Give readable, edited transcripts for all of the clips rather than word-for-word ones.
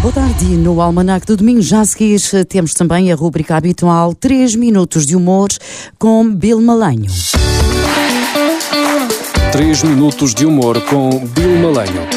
Boa tarde. No Almanac do Domingo, já a seguir, temos também a rubrica habitual 3 minutos de humor com Bill Malanho. 3 minutos de humor com Bill Malanho.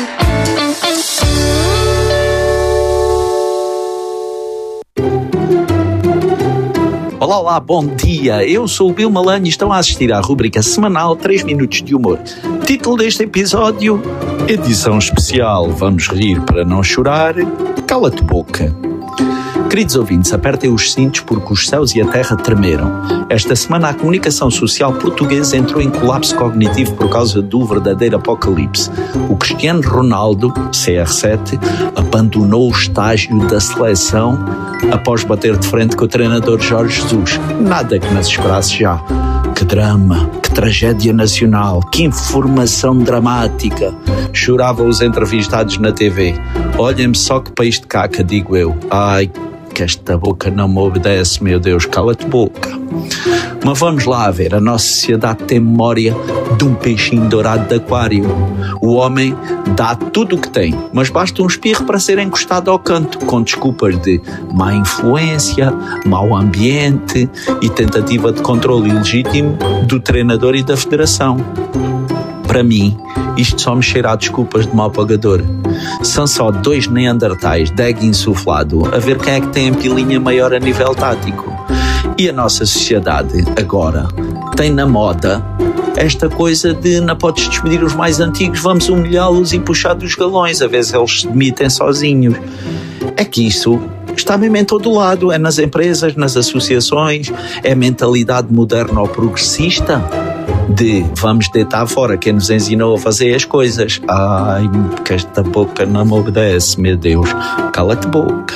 Olá, bom dia. Eu sou o Bill Malanho e estão a assistir à rubrica semanal 3 minutos de humor. Título deste episódio: edição especial. Vamos rir para não chorar. Cala-te boca. Queridos ouvintes, apertem os cintos porque os céus e a terra tremeram. Esta semana a comunicação social portuguesa entrou em colapso cognitivo por causa do verdadeiro apocalipse. O Cristiano Ronaldo, CR7, abandonou o estágio da seleção após bater de frente com o treinador Jorge Jesus. Nada que nos esperasse já. Que drama, que tragédia nacional, que informação dramática. Choravam os entrevistados na TV. Olhem-me só que país de caca, digo eu. Ai, que esta boca não me obedece, meu Deus, cala-te boca. Mas vamos lá ver, a nossa sociedade tem memória de um peixinho dourado de aquário. O homem dá tudo o que tem, mas basta um espirro para ser encostado ao canto, com desculpas de má influência, mau ambiente e tentativa de controle ilegítimo do treinador e da federação. Para mim, isto só me cheira a desculpas de mau pagador. São só 2 neandertais, deg insuflado, a ver quem é que tem a pilinha maior a nível tático. E a nossa sociedade, agora, tem na moda esta coisa de não podes despedir os mais antigos, vamos humilhá-los e puxar dos galões, a ver se eles se demitem sozinhos. É que isso está mesmo em todo lado, é nas empresas, nas associações, é a mentalidade moderna ou progressista de vamos deitar fora quem nos ensinou a fazer as coisas. Ai, que esta boca não me obedece, meu Deus, cala-te boca.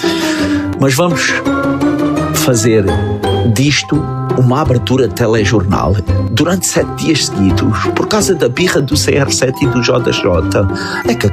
Mas vamos fazer disto uma abertura de telejornal durante 7 dias seguidos, por causa da birra do CR7 e do JJ. É que